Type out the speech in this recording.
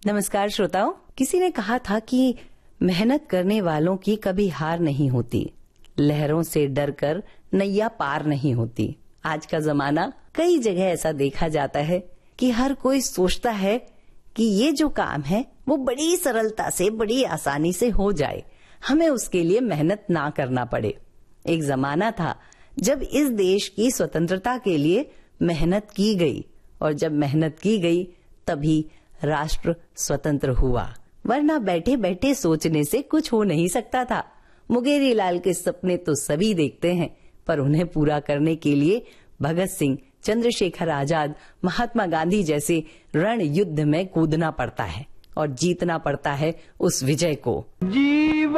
नमस्कार श्रोताओं। किसी ने कहा था कि मेहनत करने वालों की कभी हार नहीं होती, लहरों से डरकर नैया पार नहीं होती। आज का जमाना कई जगह ऐसा देखा जाता है कि हर कोई सोचता है कि ये जो काम है वो बड़ी सरलता से, बड़ी आसानी से हो जाए, हमें उसके लिए मेहनत ना करना पड़े। एक जमाना था जब इस देश की स्वतंत्रता के लिए मेहनत की गई, और जब मेहनत की गई तभी राष्ट्र स्वतंत्र हुआ, वरना बैठे बैठे सोचने से कुछ हो नहीं सकता था। मुंगेरी लाल के सपने तो सभी देखते हैं, पर उन्हें पूरा करने के लिए भगत सिंह, चंद्रशेखर आजाद, महात्मा गांधी जैसे रण युद्ध में कूदना पड़ता है और जीतना पड़ता है उस विजय को।